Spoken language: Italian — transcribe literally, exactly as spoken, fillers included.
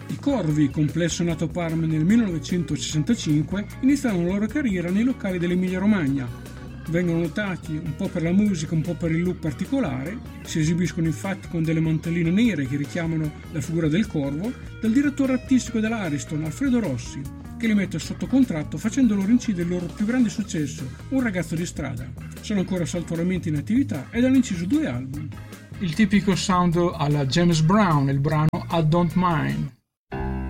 I Corvi, complesso nato a Parma nel millenovecentosessantacinque, iniziarono la loro carriera nei locali dell'Emilia-Romagna. Vengono notati un po' per la musica, un po' per il look particolare, si esibiscono infatti con delle mantelline nere che richiamano la figura del corvo, dal direttore artistico dell'Ariston, Alfredo Rossi, che li mette sotto contratto facendo loro incidere il loro più grande successo, Un ragazzo di strada. Sono ancora saltuariamente in attività ed hanno inciso due album. Il tipico sound alla James Brown, il brano I Don't Mind.